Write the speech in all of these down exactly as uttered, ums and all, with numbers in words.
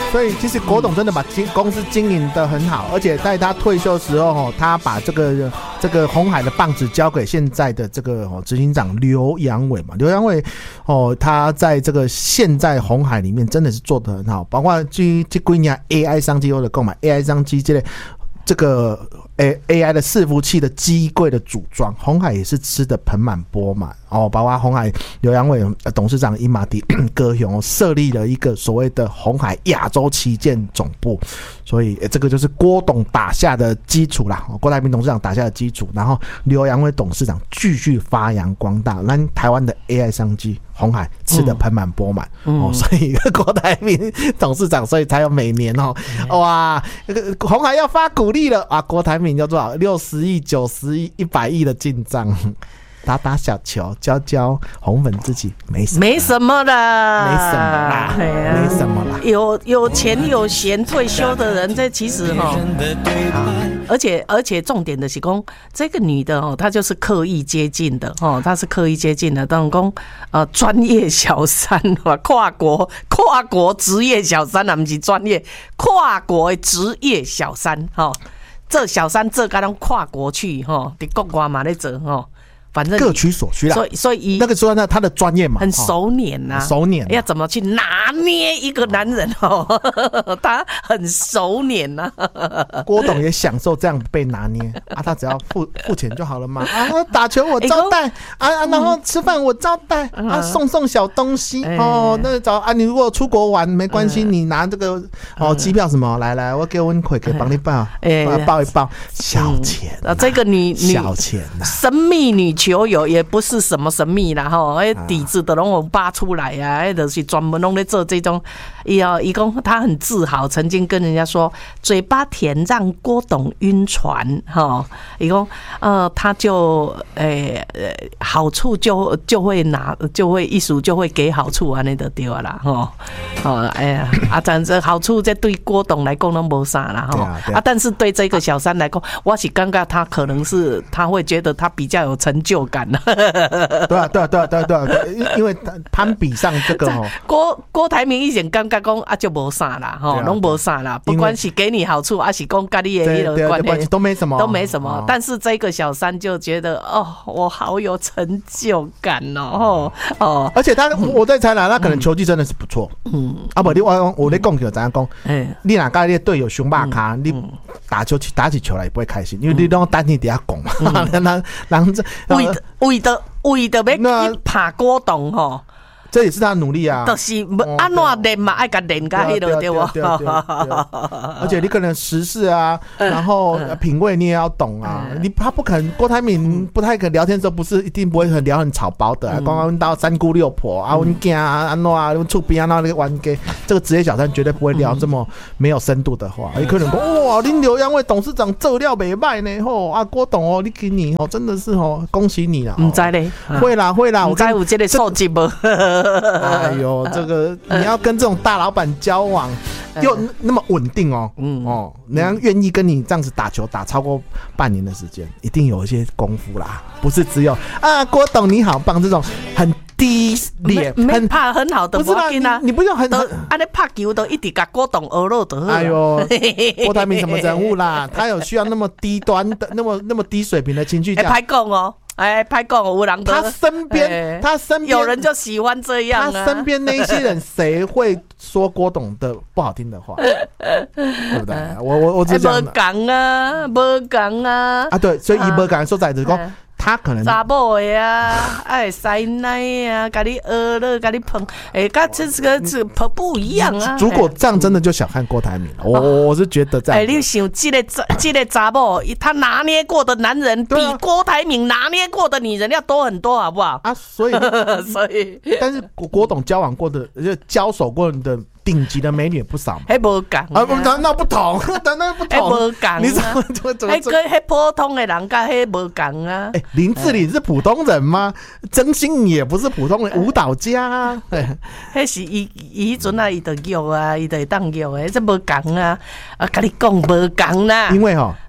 所以其实郭董真的把公司经营得很好，而且在他退休的时候，他把这个这个鸿海的棒子交给现在的这个执行长刘扬伟嘛。刘扬伟哦，他在这个现在鸿海里面真的是做得很好，包括这这几年 A I 商机或者购买 A I 商机这类这个。A I 的伺服器的机柜的组装，鸿海也是吃的盆满钵满哦。包括鸿海刘扬伟董事长伊马迪高雄设立了一个所谓的鸿海亚洲旗舰总部，所以这个就是郭董打下的基础啦。郭台铭董事长打下的基础，然后刘扬伟董事长继续发扬光大，让台湾的 A I 商机鸿海吃的盆满钵满、嗯、哦。所以郭台铭董事长，所以才有每年哦，哇，鸿海要发股利了啊，郭台铭叫多少？六十亿、九十亿、一百亿的进账，打打小球，教教红粉自己没什么， 没什么啦， 没什么啦，没什么啦。 有有钱有闲退休的人，这其实哈、哦，而且而且重点的是讲，这个女的哦，她就是刻意接近的哦，她是刻意接近的，当讲呃专业小三啊，跨国跨国职业小三啊，不是专业跨国职业小三哈。哦这小三这该拢跨国去哈，伫国外嘛咧做哈，反正各取所需啦。 所以所以那个说那他的专业嘛， 很熟稔呐、啊， 熟稔、啊， 要怎么去拿捏一个男人哦？他很熟稔呐、啊。 郭董也享受这样被拿捏啊，他只要付付钱就好了嘛。啊，打球我招待、欸、啊啊，然后吃饭我招待、嗯、啊，送送小东西、欸、哦。那找啊，你如果出国玩没关系、嗯，你拿这个哦机票什么来来，我给温奎给帮你报，哎、欸，报一报小钱、啊嗯、 啊，这个女小钱呐、啊， 神秘女球友也不是什么神秘啦吼，哎，底子都拢有扒出来呀、啊，哎，就是专门拢在做这种。伊哦，伊讲他很自豪，曾经跟人家说，嘴巴甜让郭董晕船哈。伊讲呃，他就诶呃好处就就会拿，就会一数就会给好处安尼就对啦吼。哦，哎呀，啊，但这好处这对郭董来讲拢无啥啦吼。啊, 啊，但是对这个小三来讲，我是感觉他可能是他会觉得他比较有成就感。 对啊，对啊，对啊，对啊，对啊，因为攀比上这个哦， 郭郭台铭以前感觉讲啊就无啥啦，吼，拢无啥啦，不管是给你好处，还是讲跟你的那个关系都没什么， 都没什么。但是这个小三就觉得哦，我好有成就感哦，哦， 而且他我在猜啦，他可能球技真的是不错，嗯，啊不，你我我在讲就怎样讲，嗯，你哪个你的队友凶霸咖，你打球起打起球来也不会开心，因为你都单天底下讲嘛，然然这为的为的为的要拍郭董吼。 这也是他的努力啊， 就是安怎练嘛，爱甲练甲迄落对不？ 而且你可能时事啊，然后品味你也要懂啊。你他不可能，郭台铭不太可能聊天的时候不是一定不会很聊很草包的，刚刚到三姑六婆啊，阮囝啊，安怎啊，厝边啊那个玩 gay， 这个职业小三绝对不会聊这么没有深度的话。也可能说哇，恁刘扬伟董事长做料袂歹呢，吼啊郭董哦，你给你哦，真的是哦，恭喜你啦。 唔知咧， 会啦会啦， 唔知有这个素质无？ 哎呦，这个你要跟这种大老板交往，又那么稳定哦，嗯哦，人家愿意跟你这样子打球打超过半年的时间，一定有一些功夫啦，不是只有啊郭董你好棒这种很低劣， 很怕很好的， 不是啦，你, 你不用很安尼拍球都一直甲郭董学了就好。 哎呦，郭台铭什么人物啦？他有需要那么低端的、那么那么低水平的情绪价？ 拍讲哦。哎，拍讲有人他身边、欸，他身边有人就喜欢这样、啊。 他身边那些人，谁会说郭董的不好听的话？对不对？我我我只讲。 无讲啊，无讲啊。 啊，对，所以伊无讲说在这讲。他可能查某的啊，哎塞奶啊，甲你饿了，甲你碰，哎，跟这个这不不一样啊。 如果这样真的就小看郭台铭了，我我是觉得这样。 哎，你想这个这个查某，他拿捏过的男人比郭台铭拿捏过的女人要多很多，好不好？ 啊，所以所以， 但是郭董交往过的，就交手过的。顶级的美女也不少嘛， 还无讲啊，那不同，那不同， 还无讲， 你怎么怎么怎么？ 还跟还普通的人，跟还无讲啊。 哎，林志玲是普通人吗？曾心怡也不是普通人，舞蹈家啊。 那是伊伊迄阵啊，伊就约啊，伊就会当约的，这无讲啊。啊，跟你讲无讲啦。 因为哈，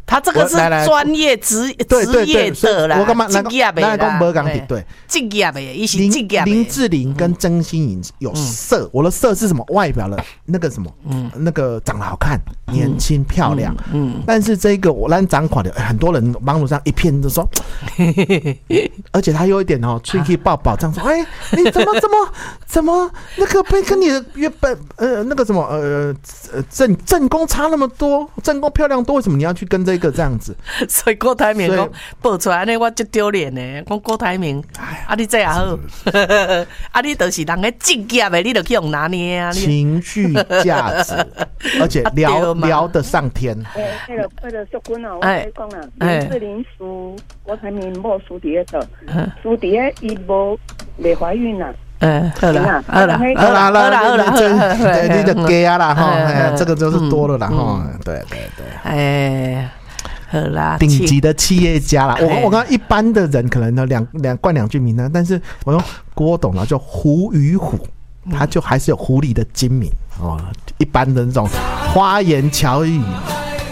他这个是专业职职业的啦， 我干嘛？ 职业的啦， 讲无讲对对， 职业的，伊是职业的。 林志玲跟曾心颖有色，我的色是什么？外表的那个什么，那个长得好看、年轻、漂亮。嗯，但是这个我让长款的，很多人网络上一片都说，而且他有一点哦，吹气抱抱这样说，哎，你怎么怎么怎么那个被跟你的原本呃那个什么呃呃正正宫差那么多，正宫漂亮多，为什么你要去跟这个这样子？ 所以郭台铭讲报出来呢，我就丢脸呢。讲郭台铭，啊你这也好，啊你就是人个职业的，你就去用拿捏啊。 情绪价值，而且聊聊得上天。 诶，那个那个淑君啊，我跟你讲啦，林志玲输郭台铭无输伫个倒，输伫个伊无未怀孕啦。 嗯，好啦，好啦， 好啦，好啦，好啦，对，你就给啊啦哈，这个就是多了啦哈，对对对， 哎。好啦， 顶级的企业家啦，我我刚刚一般的人可能呢两两冠两句名单，但是我说郭董呢就狐与虎，他就还是有狐狸的精明哦，一般的那种花言巧语